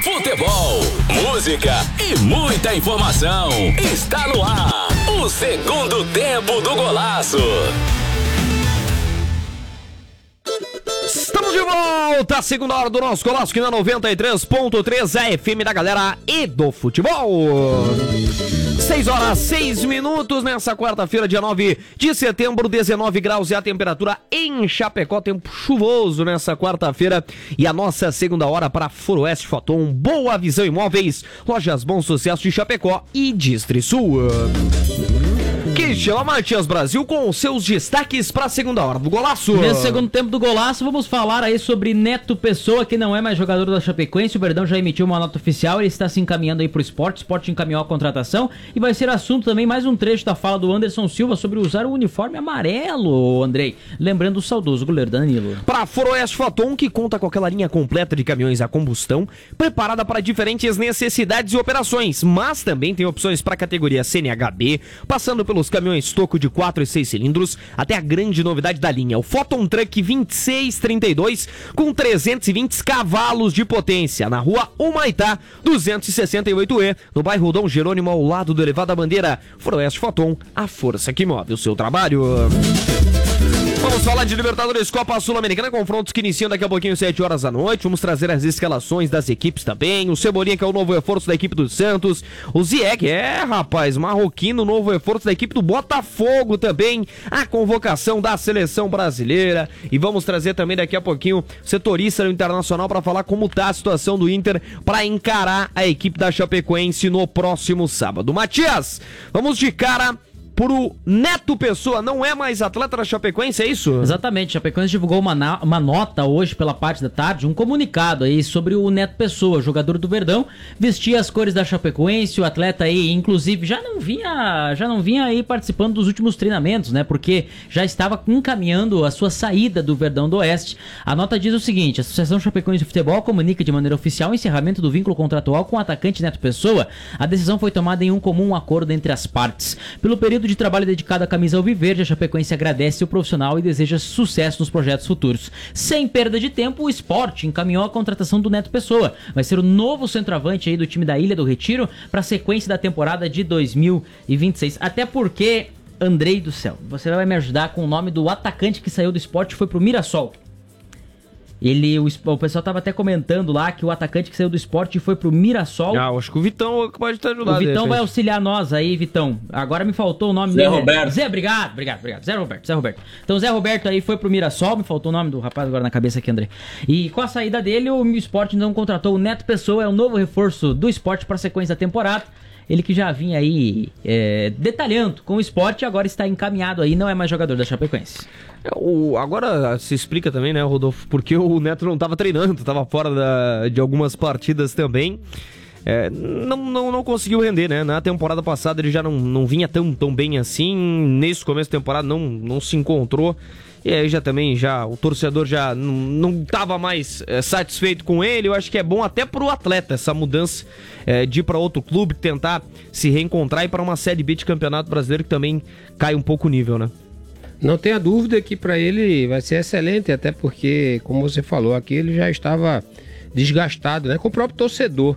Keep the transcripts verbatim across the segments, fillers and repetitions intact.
Futebol, música e muita informação. Está no ar o segundo tempo do Golaço. Estamos de volta, a segunda hora do nosso Golaço, aqui na noventa e três ponto três, a F M da galera e do futebol. seis horas, seis minutos nessa quarta-feira, dia nove de setembro, dezenove graus é a temperatura em Chapecó, tempo chuvoso nessa quarta-feira. E a nossa segunda hora para Foroeste Foton, Boa Visão Imóveis, Lojas Bom Sucesso de Chapecó e Distrisul. Que chama Matias Brasil com os seus destaques para a segunda hora do Golaço. Nesse segundo tempo do Golaço, vamos falar aí sobre Neto Pessoa, que não é mais jogador da Chapecoense. O Verdão já emitiu uma nota oficial, ele está se encaminhando aí pro esporte. O esporte encaminhou a contratação e vai ser assunto também mais um trecho da fala do Anderson Silva sobre usar o uniforme amarelo, Andrei. Lembrando o saudoso goleiro Danilo. Para Foroeste Foton, que conta com aquela linha completa de caminhões a combustão, preparada para diferentes necessidades e operações, mas também tem opções para a categoria C N H B, passando pelos caminhões toco de quatro e seis cilindros, até a grande novidade da linha, o Foton Truck vinte e seis trinta e dois, com trezentos e vinte cavalos de potência, na rua Humaitá, duzentos e sessenta e oito E, no bairro Dom Jerônimo, ao lado do Elevado da Bandeira. Foroeste Foton, a força que move o seu trabalho. Vamos falar de Libertadores, Copa Sul-Americana, confrontos que iniciam daqui a pouquinho, sete horas da noite. Vamos trazer as escalações das equipes também. O Cebolinha, que é o novo reforço da equipe do Santos. O Zieck, é, rapaz, marroquino, novo reforço da equipe do Botafogo também. A convocação da seleção brasileira. E vamos trazer também daqui a pouquinho o setorista do Internacional para falar como tá a situação do Inter para encarar a equipe da Chapecoense no próximo sábado. Matias, vamos de cara pro Neto Pessoa, não é mais atleta da Chapecoense, é isso? Exatamente, a Chapecoense divulgou uma, na, uma nota hoje pela parte da tarde, um comunicado aí sobre o Neto Pessoa, jogador do Verdão, vestia as cores da Chapecoense, o atleta aí, inclusive, já não vinha, já não vinha aí participando dos últimos treinamentos, né, porque já estava encaminhando a sua saída do Verdão do Oeste. A nota diz o seguinte: a Associação Chapecoense de Futebol comunica de maneira oficial o encerramento do vínculo contratual com o atacante Neto Pessoa. A decisão foi tomada em um comum acordo entre as partes. Pelo período de trabalho dedicado à camisa alviverde, a Chapecoense agradece o profissional e deseja sucesso nos projetos futuros. Sem perda de tempo, o Sport encaminhou a contratação do Neto Pessoa. Vai ser o novo centroavante aí do time da Ilha do Retiro para a sequência da temporada de dois mil e vinte e seis. Até porque, Andrei do céu, você vai me ajudar com o nome do atacante que saiu do Sport e foi pro Mirassol. Ele, o, o pessoal tava até comentando lá que o atacante que saiu do Sport foi pro Mirassol. Ah, acho que o Vitão pode estar ajudando. O Vitão vai auxiliar nós aí, Vitão. Agora me faltou o nome Zé dele. Roberto. Zé, obrigado, obrigado, obrigado. Zé Roberto, Zé Roberto. Então, Zé Roberto aí foi pro Mirassol, me faltou o nome do rapaz agora na cabeça aqui, André. E com a saída dele, o Sport então contratou o Neto Pessoa, é o novo reforço do Sport para a sequência da temporada. Ele que já vinha aí é, detalhando com o Sport e agora está encaminhado aí, não é mais jogador da Chapecoense. É, o, agora se explica também, né, Rodolfo, porque o Neto não estava treinando, estava fora da, de algumas partidas também. É, não, não, não conseguiu render, né? Na temporada passada ele já não, não vinha tão, tão bem assim. Nesse começo da temporada não, não se encontrou. E aí já também, já o torcedor já não, não tava mais é, satisfeito com ele. Eu acho que é bom até pro atleta essa mudança é, de ir para outro clube, tentar se reencontrar e para uma Série B de Campeonato Brasileiro que também cai um pouco o nível, né? Não tenha dúvida que para ele vai ser excelente, até porque, como você falou aqui, ele já estava desgastado, né, com o próprio torcedor.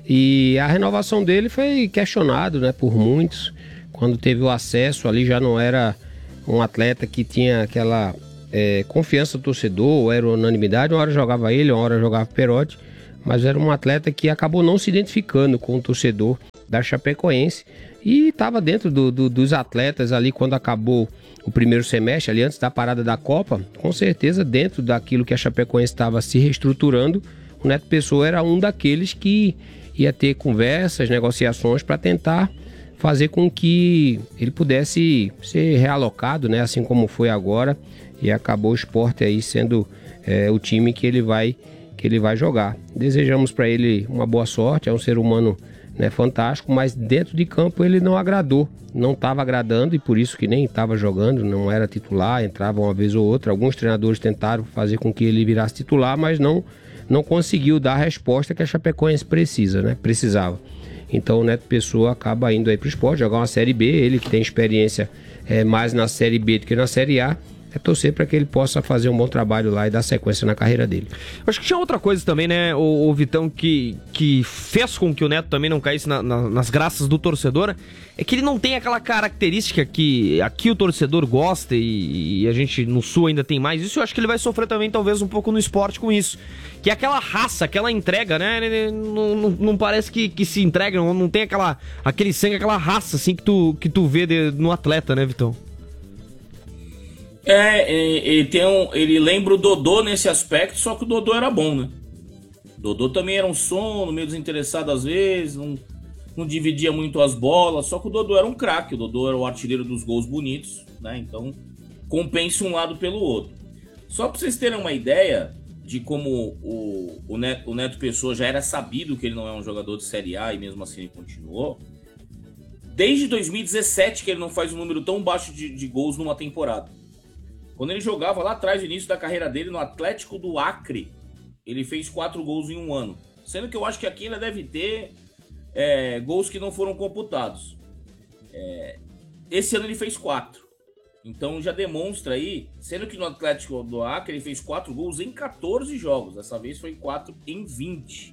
E a renovação dele foi questionado, né, por muitos. Quando teve o acesso ali, já não era um atleta que tinha aquela é, confiança do torcedor, era unanimidade. Uma hora jogava ele, uma hora jogava Perotti, mas era um atleta que acabou não se identificando com o torcedor da Chapecoense e estava dentro do, do, dos atletas ali quando acabou o primeiro semestre, ali antes da parada da Copa. Com certeza, dentro daquilo que a Chapecoense estava se reestruturando, o Neto Pessoa era um daqueles que ia ter conversas, negociações para tentar fazer com que ele pudesse ser realocado, né, assim como foi agora, e acabou o Sport aí sendo é, o time que ele vai, que ele vai jogar. Desejamos para ele uma boa sorte, é um ser humano, né, fantástico, mas dentro de campo ele não agradou, não estava agradando e por isso que nem estava jogando, não era titular, entrava uma vez ou outra. Alguns treinadores tentaram fazer com que ele virasse titular, mas não, não conseguiu dar a resposta que a Chapecoense precisa, né, precisava. Então o Neto Pessoa acaba indo aí para o Sport, jogar uma Série B, ele que tem experiência é, mais na Série B do que na Série A, é torcer para que ele possa fazer um bom trabalho lá e dar sequência na carreira dele. Eu acho que tinha outra coisa também, né, o, o Vitão, que, que fez com que o Neto também não caísse na, na, nas graças do torcedor, é que ele não tem aquela característica que aqui o torcedor gosta e, e a gente no Sul ainda tem mais. Isso eu acho que ele vai sofrer também, talvez, um pouco no esporte com isso. Que é aquela raça, aquela entrega, né, ele não, não, não parece que, que se entrega, não, não tem aquela, aquele sangue, aquela raça, assim, que tu, que tu vê de, no atleta, né, Vitão? É, ele, tem um, ele lembra o Dodô nesse aspecto, só que o Dodô era bom, né? O Dodô também era um sono, meio desinteressado às vezes, não, não dividia muito as bolas, só que o Dodô era um craque, o Dodô era o artilheiro dos gols bonitos, né? Então, compensa um lado pelo outro. Só para vocês terem uma ideia de como o, o, Neto, o Neto Pessoa já era sabido que ele não é um jogador de Série A e mesmo assim ele continuou, desde dois mil e dezessete que ele não faz um número tão baixo de, de gols numa temporada. Quando ele jogava lá atrás, no início da carreira dele, no Atlético do Acre, ele fez quatro gols em um ano. Sendo que eu acho que aqui ainda deve ter é, gols que não foram computados. É, esse ano ele fez quatro. Então já demonstra aí, sendo que no Atlético do Acre ele fez quatro gols em quatorze jogos. Dessa vez foi quatro em vinte.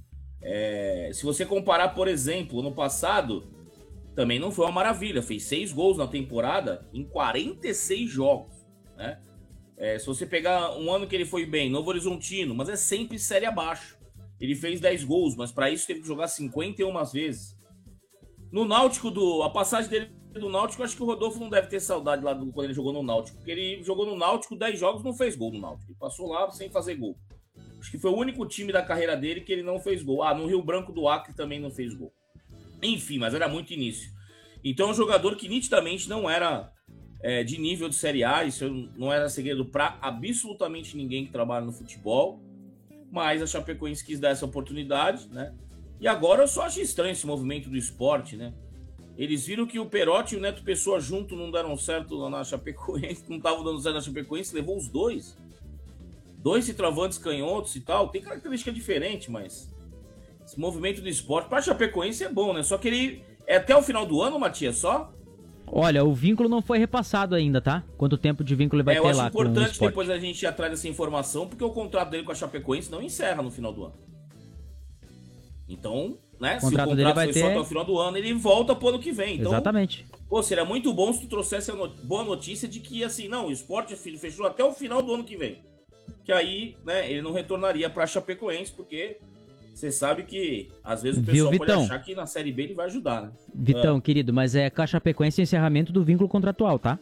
É, se você comparar, por exemplo, no passado, também não foi uma maravilha. Fez seis gols na temporada em quarenta e seis jogos. Né? É, se você pegar um ano que ele foi bem, Novo Horizontino, mas é sempre série abaixo. Ele fez dez gols, mas para isso teve que jogar cinquenta e uma vezes. No Náutico, do, a passagem dele do Náutico, acho que o Rodolfo não deve ter saudade lá do, quando ele jogou no Náutico, porque ele jogou no Náutico dez jogos, não fez gol no Náutico. Ele passou lá sem fazer gol. Acho que foi o único time da carreira dele que ele não fez gol. Ah, no Rio Branco do Acre também não fez gol. Enfim, mas era muito início. Então é um jogador que nitidamente não era... É, de nível de Série A, isso não era segredo para absolutamente ninguém que trabalha no futebol, mas a Chapecoense quis dar essa oportunidade, né? E agora eu só acho estranho esse movimento do esporte, né? Eles viram que o Perotti e o Neto Pessoa junto não deram certo lá na Chapecoense, não estavam dando certo na Chapecoense, levou os dois. Dois centroavantes canhotos e tal, tem característica diferente, mas esse movimento do esporte para a Chapecoense é bom, né? Só que ele é até o final do ano, Matias, só? Olha, o vínculo não foi repassado ainda, tá? Quanto tempo de vínculo ele vai é, ter lá? Eu acho importante com o depois a gente ir atrás dessa informação, porque o contrato dele com a Chapecoense não encerra no final do ano. Então, né? O contrato se o dele contrato vai foi ter... só até o final do ano, ele volta pro ano que vem. Então, exatamente. Pô, seria muito bom se tu trouxesse a no... boa notícia de que, assim, não, o esporte fechou até o final do ano que vem. Que aí, né, ele não retornaria pra Chapecoense, porque... Você sabe que, às vezes, o pessoal Viu, pode Vitão? achar que na Série B ele vai ajudar, né? Vitão, é. querido, mas é com a Chapecoense o encerramento do vínculo contratual, tá?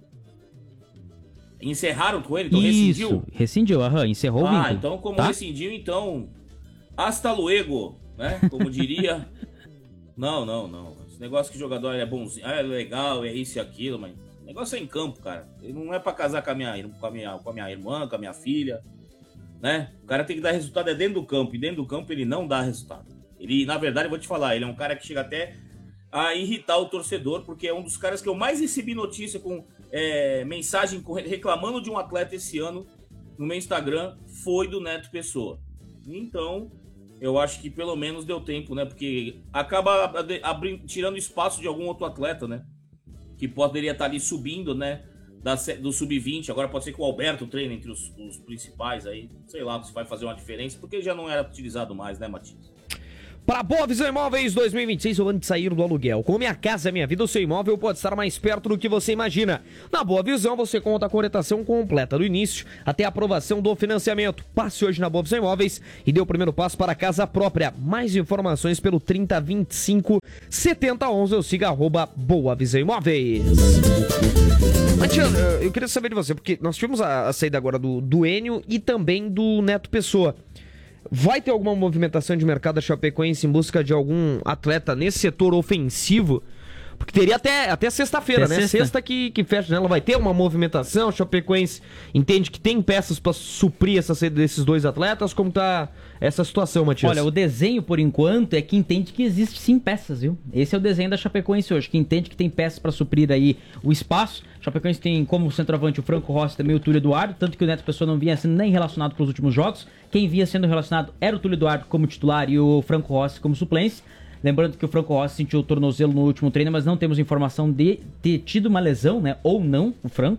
Encerraram com ele? Então Isso, rescindiu? rescindiu, aham, encerrou ah, o vínculo. então como tá? rescindiu, então... Hasta luego, né? Como diria... não, não, não. Esse negócio que o jogador é bonzinho, é legal, é isso e aquilo, mas... O negócio é em campo, cara. Ele não é pra casar com a minha, com a minha, com a minha irmã, com a minha filha... Né? O cara tem que dar resultado é dentro do campo, e dentro do campo ele não dá resultado. Ele, na verdade, eu vou te falar, ele é um cara que chega até a irritar o torcedor, porque é um dos caras que eu mais recebi notícia com é, mensagem reclamando de um atleta esse ano no meu Instagram, foi do Neto Pessoa. Então, eu acho que pelo menos deu tempo, né? Porque acaba abrindo, tirando espaço de algum outro atleta, né? Que poderia estar ali subindo, né? Da, do sub vinte, agora pode ser que o Alberto treine entre os, os principais aí, sei lá se vai fazer uma diferença, porque já não era utilizado mais, né, Matias? Para Boa Visão Imóveis dois mil e vinte e seis, o ano de sair do aluguel. Com Minha Casa Minha Vida, o seu imóvel pode estar mais perto do que você imagina. Na Boa Visão, você conta com a orientação completa do início até a aprovação do financiamento. Passe hoje na Boa Visão Imóveis e dê o primeiro passo para a casa própria. Mais informações pelo trinta, vinte e cinco, setenta, onze ou siga arroba Boa Visão Imóveis. Matias, eu queria saber de você, porque nós tivemos a, a saída agora do, do Enio e também do Neto Pessoa. Vai ter alguma movimentação de mercado da Chapecoense em busca de algum atleta nesse setor ofensivo? Porque teria até, até sexta-feira, né? Sexta, sexta que, que fecha, né? Ela vai ter uma movimentação, a Chapecoense entende que tem peças para suprir essa saída desses dois atletas. Como tá essa situação, Matias? Olha, o desenho, por enquanto, é que entende que existe sim peças, viu? Esse é o desenho da Chapecoense hoje, que entende que tem peças para suprir aí o espaço. A Chapecoense tem como centroavante o Franco Rossi e também o Túlio Eduardo, tanto que o Neto Pessoa não vinha sendo nem relacionado para os últimos jogos. Quem vinha sendo relacionado era o Túlio Eduardo como titular e o Franco Rossi como suplência. Lembrando que o Franco Rossi sentiu o tornozelo no último treino, mas não temos informação de ter tido uma lesão, né? Ou não, o Franco.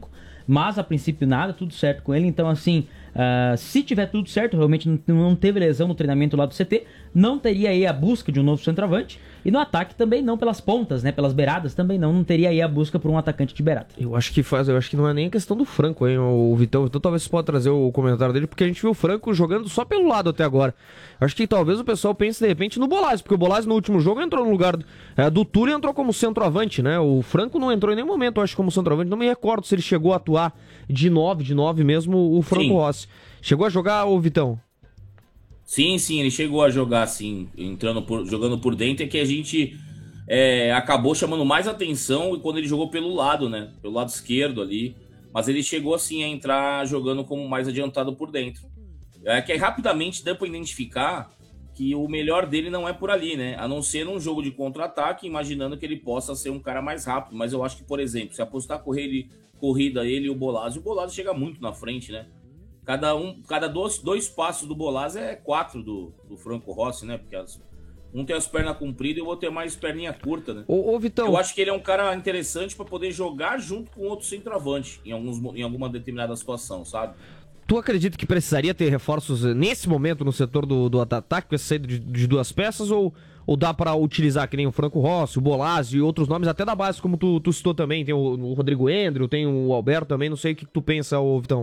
mas a princípio nada, tudo certo com ele. Então, assim, uh, se tiver tudo certo, realmente não, não teve lesão no treinamento lá do C T, não teria aí a busca de um novo centroavante. E no ataque também não, pelas pontas, né? Pelas beiradas também não, não teria aí a busca por um atacante de beirada. Eu acho que faz, eu acho que não é nem a questão do Franco, hein, o Vitão. Então talvez você possa trazer o comentário dele, porque a gente viu o Franco jogando só pelo lado até agora. Eu acho que talvez o pessoal pense de repente no Bolázio, porque o Bolázio no último jogo entrou no lugar é, do Túlio e entrou como centroavante, né? O Franco não entrou em nenhum momento, eu acho, como centroavante. Não me recordo se ele chegou a atuar de nove, de nove mesmo, o Franco Sim. Rossi. Chegou a jogar, o Vitão? Sim, sim, ele chegou a jogar, sim, entrando por, jogando por dentro, é que a gente é, acabou chamando mais atenção quando ele jogou pelo lado, né? Pelo lado esquerdo ali. Mas ele chegou, assim, a entrar jogando como mais adiantado por dentro. É que rapidamente dá para identificar que o melhor dele não é por ali, né? A não ser num jogo de contra-ataque, imaginando que ele possa ser um cara mais rápido. Mas eu acho que, por exemplo, se apostar correr, corrida ele e o Bolázio, o Bolázio chega muito na frente, né? Cada, um, cada dois, dois passos do Bolázio é quatro do, do Franco Rossi, né? Porque as, um tem as pernas compridas e o outro tem mais perninha curta, né? Ô, ô Vitão... Eu acho que ele é um cara interessante para poder jogar junto com outro centroavante em, alguns, em alguma determinada situação, sabe? Tu acredita que precisaria ter reforços nesse momento no setor do, do ataque, com essa saída de, de duas peças, ou, ou dá para utilizar que nem o Franco Rossi, o Bolázio e outros nomes, até da base, como tu, tu citou também, tem o, o Rodrigo Endrio, tem o Alberto também, não sei o que tu pensa, ô Vitão.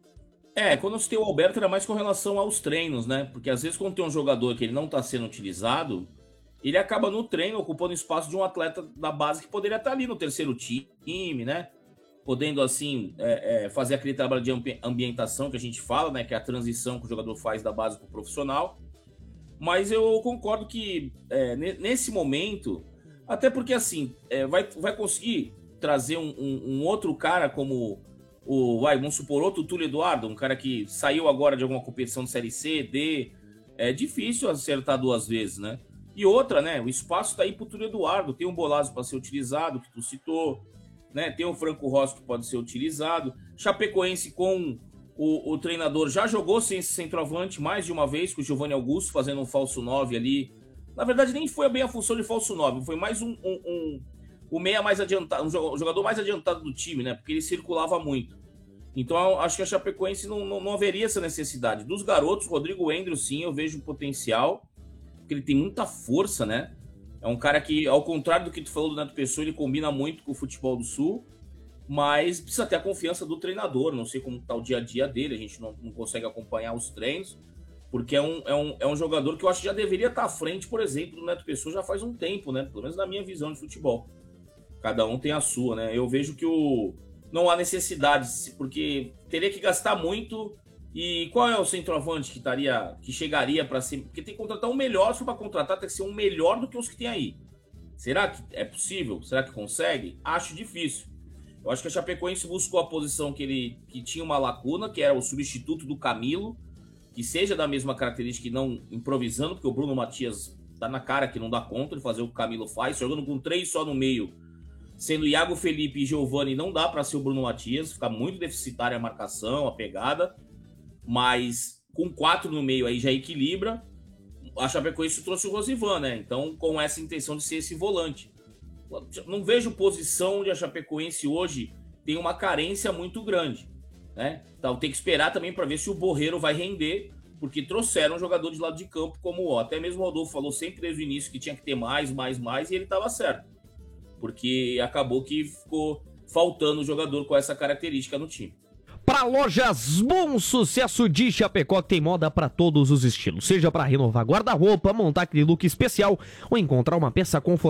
É, quando você tem o Alberto era mais com relação aos treinos, né? Porque às vezes quando tem um jogador que ele não tá sendo utilizado, ele acaba no treino ocupando espaço de um atleta da base que poderia estar ali no terceiro time, né? Podendo, assim, é, é, fazer aquele trabalho de ambientação que a gente fala, né? Que é a transição que o jogador faz da base pro profissional. Mas eu concordo que é, nesse momento, até porque, assim, é, vai, vai conseguir trazer um, um, um outro cara como... O, vai, vamos supor, outro Túlio Eduardo, um cara que saiu agora de alguma competição de Série C, D. É difícil acertar duas vezes, né? E outra, né? O espaço tá aí pro Túlio Eduardo. Tem um Bolázio para ser utilizado, que tu citou, né? Tem o Franco Rossi que pode ser utilizado. Chapecoense com o, o treinador já jogou sem esse centroavante mais de uma vez, com o Giovanni Augusto fazendo um falso nove ali. Na verdade, nem foi bem a função de falso nove, foi mais um... um, um o meia mais adiantado, um jogador mais adiantado do time, né? Porque ele circulava muito. Então, acho que a Chapecoense não, não, não haveria essa necessidade. Dos garotos, Rodrigo Endrio, sim, eu vejo potencial, porque ele tem muita força, né? É um cara que, ao contrário do que tu falou do Neto Pessoa, ele combina muito com o futebol do Sul, mas precisa ter a confiança do treinador. Não sei como tá o dia a dia dele, a gente não, não consegue acompanhar os treinos, porque é um, é, um, é um jogador que eu acho que já deveria estar à frente, por exemplo, do Neto Pessoa já faz um tempo, né? Pelo menos na minha visão de futebol. Cada um tem a sua, né? Eu vejo que o... não há necessidade, porque teria que gastar muito. E qual é o centroavante que, estaria, que chegaria para ser... Porque tem que contratar um melhor, se for para contratar, tem que ser um melhor do que os que tem aí. Será que é possível? Será que consegue? Acho difícil. Eu acho que a Chapecoense buscou a posição que ele que tinha uma lacuna, que era o substituto do Camilo, que seja da mesma característica e não improvisando, porque o Bruno Matias tá na cara que não dá conta de fazer o que o Camilo faz, jogando com três só no meio, sendo Iago Felipe e Giovani, não dá para ser o Bruno Matias, fica muito deficitária a marcação, a pegada, mas com quatro no meio aí já equilibra. A Chapecoense trouxe o Rosivan, né? Então, com essa intenção de ser esse volante. Não vejo posição onde a Chapecoense hoje tem uma carência muito grande, né? Então, tem que esperar também para ver se o Borreiro vai render, porque trouxeram um jogador de lado de campo, como ó, até mesmo o Rodolfo falou sempre desde o início que tinha que ter mais, mais, mais, e ele estava certo. Porque acabou que ficou faltando o jogador com essa característica no time. Para Lojas Bom Sucesso de Chapecó, que tem moda para todos os estilos. Seja para renovar guarda-roupa, montar aquele look especial ou encontrar uma peça confortável